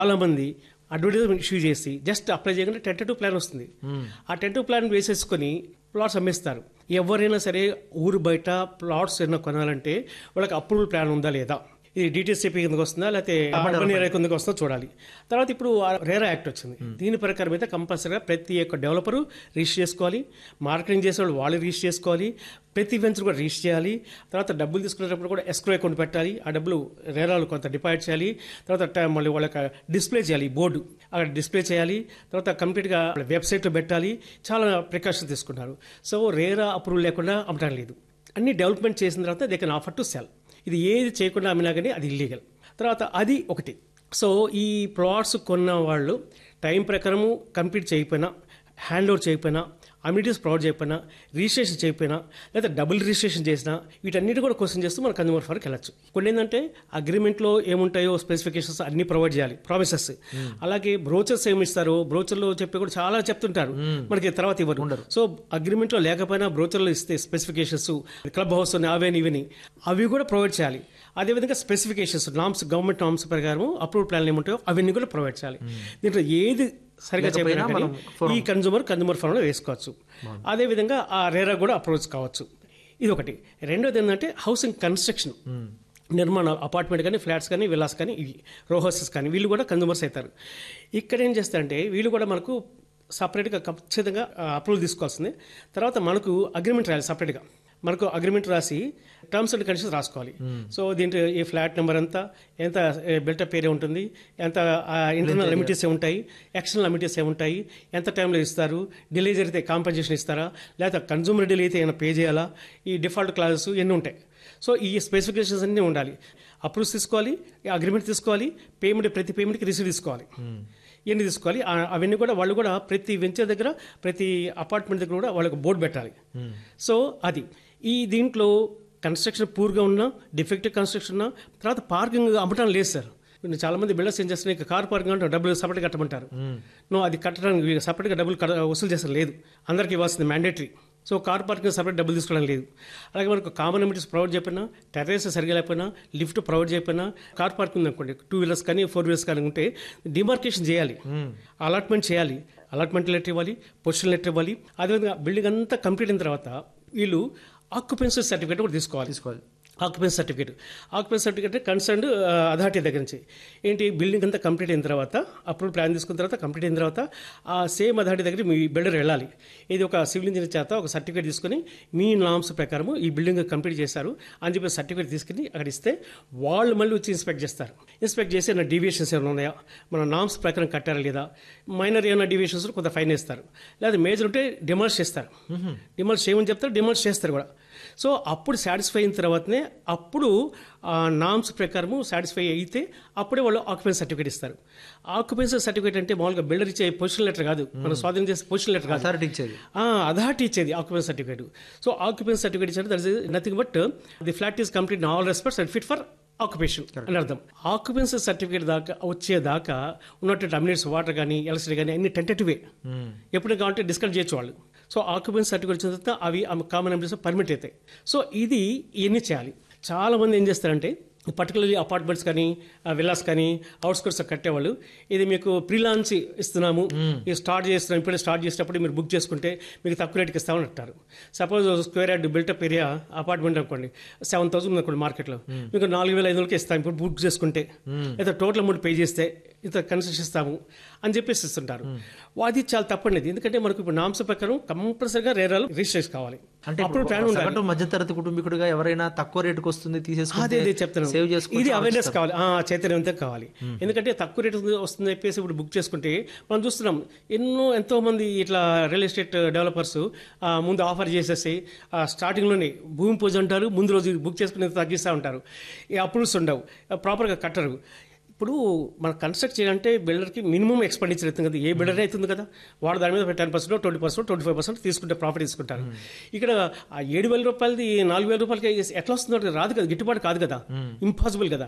చాలా మంది advertisement issue చేసి జస్ట్ అప్లై చేయగానే టెంటేటివ్ ప్లాన్ వస్తుంది. ఆ టెంటేటివ్ ప్లాన్ వేసేసుకొని ప్లాట్స్ అమ్మేస్తారు. ఎవరైనా సరే ఊరు బయట ప్లాట్స్ ఏమైనా కొనాలంటే వాళ్ళకి అప్రూవల్ ప్లాన్ ఉందా లేదా, ఇది డిటిసిపి కిందకి వస్తుందా లేకపోతే అర్బన్ ఏరియా కిందకి వస్తుందో చూడాలి. తర్వాత ఇప్పుడు రేరా యాక్ట్ వచ్చింది. దీని ప్రకారం అయితే కంపల్సరీగా ప్రతి ఒక్క డెవలపరు రిజిస్టర్ చేసుకోవాలి, మార్కెటింగ్ చేసేవాళ్ళు వాళ్ళు రిజిస్టర్ చేసుకోవాలి, ప్రతి వెంచర్ కూడా రిజిస్టర్ చేయాలి. తర్వాత డబ్బులు తీసుకునేటప్పుడు కూడా ఎస్క్రో అకౌంట్ పెట్టాలి, ఆ డబ్బులు రేరాలు కొంత డిపాజిట్ చేయాలి. తర్వాత మళ్ళీ వాళ్ళకి డిస్ప్లే చేయాలి, బోర్డు అక్కడ డిస్ప్లే చేయాలి. తర్వాత కంప్లీట్గా వెబ్సైట్లో పెట్టాలి. చాలా ప్రికాషన్ తీసుకున్నారు. సో రేరా అప్రూవల్ లేకుండా అమ్మటం లేదు. అన్ని డెవలప్మెంట్ చేసిన తర్వాత they can offer to cell. ఇది ఏది చేయకుండా అమ్మినా కానీ అది ఇల్లీగల్. తర్వాత అది ఒకటి. సో ఈ ప్లాట్స్ కొన్న వాళ్ళు టైం ప్రకారము కంప్లీట్ చేయకపోయినా, హ్యాండ్ ఓవర్ చేయకపోయినా, అమ్యూనిటీస్ ప్రొవైడ్ చేయకపోయినా, రిజిస్ట్రేషన్ చేయకపోయినా, లేదా డబుల్ రిజిస్ట్రేషన్ చేసినా వీటన్నిటి కూడా క్వశ్చన్ చేస్తూ మన కన్జ్యూమర్ ఫర్కి వెళ్ళచ్చు. కొన్ని ఏంటంటే అగ్రిమెంట్లో ఏముంటాయో స్పెసిఫికేషన్స్ అన్ని ప్రొవైడ్ చేయాలి, ప్రామిసెస్. అలాగే బ్రోచర్స్ ఏమి ఇస్తారో బ్రోచర్లో చెప్పి కూడా చాలా చెప్తుంటారు, మనకి తర్వాత ఇవ్వరు. సో అగ్రిమెంట్లో లేకపోయినా బ్రోచర్లో ఇస్తే స్పెసిఫికేషన్స్, క్లబ్ హౌస్ అవేని ఇవని అవి కూడా ప్రొవైడ్ చేయాలి. అదేవిధంగా స్పెసిఫికేషన్స్, నామ్స్, గవర్నమెంట్ నామ్స్ ప్రకారం అప్రూవ్డ్ ప్లాన్లు ఏముంటాయో అవన్నీ కూడా ప్రొవైడ్ చేయాలి. దీంట్లో ఏది సరిగా చెప్పినా ఈ కన్జ్యూమర్ ఫోరంలో వేసుకోవచ్చు. అదేవిధంగా ఆ రేరా కూడా అప్రోచ్ కావచ్చు. ఇది ఒకటి. రెండోది ఏంటంటే హౌసింగ్ కన్స్ట్రక్షన్, నిర్మాణ అపార్ట్మెంట్ కానీ, ఫ్లాట్స్ కానీ, విల్లాస్ కానీ, ఇవి రో హౌసెస్ కానీ, వీళ్ళు కూడా కన్జ్యూమర్స్ అవుతారు. ఇక్కడ ఏం చేస్తారంటే వీళ్ళు కూడా మనకు సపరేట్గా ఖచ్చితంగా అప్రూవల్ తీసుకోవాల్సింది. తర్వాత మనకు అగ్రిమెంట్ రాయాలి, సపరేట్గా మనకు అగ్రిమెంట్ రాసి టర్మ్స్ అండ్ కండిషన్స్ రాసుకోవాలి. సో దీంట్లో ఈ ఫ్లాట్ నెంబర్ ఎంత బిల్టప్ ఏరియా ఉంటుంది, ఎంత ఇంటర్నల్ లిమిటెస్ ఉంటాయి, ఎక్స్టర్నల్ లిమిటెస్ ఏముంటాయి, ఎంత టైంలో ఇస్తారు, డిలే జరిగితే కాంపెన్సేషన్ ఇస్తారా, లేకపోతే కన్జ్యూమర్ డిలే అయితే ఏమైనా పే చేయాలా, ఈ డిఫాల్ట్ క్లాజెస్ ఎన్ని ఉంటాయి. సో ఈ స్పెసిఫికేషన్స్ అన్నీ ఉండాలి. అప్రూవ్స్ తీసుకోవాలి, అగ్రిమెంట్ తీసుకోవాలి, ప్రతి పేమెంట్కి రిసీవ్ తీసుకోవాలి, ఇవన్నీ తీసుకోవాలి. అవన్నీ కూడా వాళ్ళు కూడా ప్రతి వెంచర్ దగ్గర, ప్రతి అపార్ట్మెంట్ దగ్గర కూడా వాళ్ళకి బోర్డు పెట్టాలి. సో అది దీంట్లో కన్స్ట్రక్షన్ పూర్గా ఉన్నా, డిఫెక్టివ్ కన్స్ట్రక్షన్ ఉన్నా, తర్వాత పార్కింగ్ అమ్మటం లేదు సార్. చాలా మంది బిల్డర్స్ ఏం చేస్తున్నారు, ఇక కార్ పార్కింగ్ అంటే డబ్బులు సపరేట్ కట్టమంటారు. అది కట్టడానికి సపరేట్గా డబ్బులు వసూలు చేస్తారు, లేదు, అందరికీ ఇవ్వాల్సింది mandatory. So car parking separate డబ్బులు తీసుకోవడం లేదు. అలాగే మనకు కామన్ అమ్యూనిటీస్ ప్రొవైడ్ చేయకపోయినా, టెర్రస్ సరిగా లేకపోయినా, లిఫ్ట్ ప్రొవైడ్ చేయకపోయినా, కార్ పార్కింగ్ అనుకోండి, 2 వీలర్స్ కానీ 4 వీలర్స్ కానీ ఉంటే డిమార్కేషన్ చేయాలి, అలాట్మెంట్ చేయాలి, అలాట్మెంట్ లెటర్ ఇవ్వాలి, పొజిషన్ లెటర్ ఇవ్వాలి. అదేవిధంగా బిల్డింగ్ అంతా కంప్లీట్ అయిన తర్వాత వీళ్ళు ఆక్యుపెన్సీ సర్టిఫికేట్ కూడా తీసుకోవాలి. ఆక్యుపెన్సీ సర్టిఫికేట్ కన్సర్న్డ్ అథారిటీ దగ్గర నుంచి ఏంటి, బిల్డింగ్ అంతా కంప్లీట్ అయిన తర్వాత, అప్రూవల్ ప్లాన్ తీసుకున్న తర్వాత, కంప్లీట్ అయిన తర్వాత ఆ సేమ్ అథారిటీ దగ్గర మీ బిల్డర్ వెళ్ళాలి. ఇది ఒక సివిల్ ఇంజనీర్ చేత ఒక సర్టిఫికేట్ తీసుకుని మీ నామ్స్ ప్రకారం ఈ బిల్డింగ్ కంప్లీట్ చేశారు అని చెప్పి సర్టిఫికేట్ తీసుకుని అక్కడ ఇస్తే వాళ్ళు మళ్ళీ వచ్చి ఇన్స్పెక్ట్ చేస్తారు. ఇన్స్పెక్ట్ చేసి ఏమైనా డీవియేషన్స్ ఏమైనా ఉన్నాయా, మన నామ్స్ ప్రకారం కట్టారా లేదా, మైనర్ ఏమైనా డీవియేషన్స్ కొంత ఫైన్ వేస్తారు, లేదా మేజర్ ఉంటే డిమాలిష్ చేస్తారు. డిమాలిష్ చేయమని చెప్తారు, డిమాలిష్ చేస్తారు కూడా. సో అప్పుడు సాటిస్ఫై అయిన తర్వాతనే అప్పుడు నామ్స్ ప్రకారము సాటిస్ఫై అయితే అప్పుడే వాళ్ళు ఆక్యుపెన్సీ సర్టిఫికేట్ ఇస్తారు. ఆక్యుపెన్సీ సర్టిఫికేట్ అంటే మామూలుగా బిల్డర్ ఇచ్చే పొజిషన్ లెటర్ కాదు, మనం స్వాధీనం చేసే పొజిషన్ లెటర్ కాదు, అథారిటీ ఇచ్చేది occupancy certificate. So occupancy certificate ఇచ్చేది that is nothing but the flat is complete in all respects and fit for occupation అని అర్థం. ఆక్యుపెన్సీ సర్టిఫికేట్ దాకా వచ్చేదాకా ఉన్నటువంటి అమ్యూనిటీస్, వాటర్ కానీ, ఎలక్ట్రిసిటీ కానీ అన్ని టెంటేటివే, ఎప్పుడు కావాలంటే డిస్కస్ చేయొచ్చు వాళ్ళు. సో ఆక్యుపెన్సీ సర్టిఫికేట్ వచ్చిన తర్వాత అవి కామన్ అమ్యూనిటీస్ పర్మిట్ అవుతాయి. సో ఇవన్నీ చేయాలి. చాలా మంది ఏం చేస్తారంటే పర్టికులర్లీ అపార్ట్మెంట్స్ కానీ, విల్లాస్ కానీ, అవుట్స్కర్ట్స్ కట్టేవాళ్ళు ఇది మీకు ప్రీ లాంచ్ ఇస్తున్నాము, ఇది స్టార్ట్ చేస్తున్నాం, ఇప్పుడే స్టార్ట్ చేసినప్పుడు మీరు బుక్ చేసుకుంటే మీకు తక్కువ రేటుకి ఇస్తామని అంటారు. Suppose square yard built-up area apartment అనుకోండి 7,000 అనుకోండి మార్కెట్లో, మీకు 4,500కి ఇస్తాం ఇప్పుడు బుక్ చేసుకుంటే, లేదా టోటల్ అమౌంట్ పే చేస్తే ఇంత కన్సెషన్ ఇస్తాము అని చెప్పేసి ఇస్తుంటారు. అది చాలా తప్పండి. ఎందుకంటే మనకు ఇప్పుడు నామ్స్ ప్రకారం కంపల్సరీగా రేరాలు రిజిస్ట్రేషన్ కావాలి. అంటే అప్పుడు ప్లాన్ ఉండాలి. మధ్యతరగతి కుటుంబీకుడిగా ఎవరైనా తక్కువ రేటుకి వస్తుంది తీసేసుకుంటే అదే చెప్తాను, ఇది అవేర్నెస్ కావాలి, చైతన్యవంతం కావాలి. ఎందుకంటే తక్కువ రేటు వస్తుంది చెప్పేసి ఇప్పుడు బుక్ చేసుకుంటే మనం చూస్తున్నాం ఎంతో మంది ఇట్లా రియల్ ఎస్టేట్ డెవలపర్స్ ముందు ఆఫర్ చేసేసి స్టార్టింగ్లోనే భూమి పూజ అంటారు, ముందు రోజు బుక్ చేసుకుని తగ్గిస్తూ ఉంటారు, ఈ అప్రూవ్స్ ఉండవు, ప్రాపర్గా కట్టరు. ఇప్పుడు మనం కన్స్ట్రక్ట్ చేయాలంటే బిల్డర్కి మినిమం ఎక్స్పెండిచర్ అవుతుంది కదా, ఏ బిల్డర్ అవుతుంది కదా, వాడు దాని మీద 10%, 20%, 25% తీసుకుంటే ప్రాఫిట్ తీసుకుంటారు. ఇక్కడ ఆ 7,000 రూపాయలది 4,000 రూపాయలకి ఎట్లా వస్తుందో రాదు కదా, గిట్టుబాటు కాదు కదా, ఇంపాసిబుల్ కదా.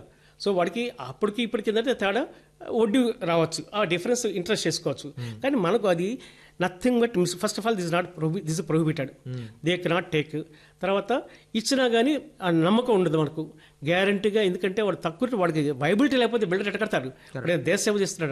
సో వాడికి అప్పటికి ఇప్పటికి ఏంటంటే తేడా వడ్డీ రావచ్చు, ఆ డిఫరెన్స్ ఇంట్రెస్ట్ చేసుకోవచ్చు. కానీ మనకు అది nothing but first of all this prohibited, they cannot take. తర్వాత ఇచ్చినా కానీ ఆ నమ్మకం ఉండదు మనకు గ్యారంటీగా, ఎందుకంటే వాడు తక్కువ వాడికి వైబిలిటీ లేకపోతే బిల్డర్ ఎట్ట కడతాడు, దేశ సేవ చేస్తున్నాడు